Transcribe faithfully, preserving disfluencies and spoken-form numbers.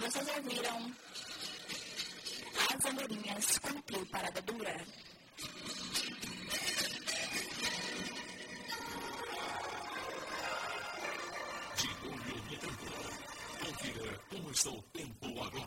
vocês já viram as andorinhas cumpriu parada dura? De olho no tempo. Confira como está o tempo agora.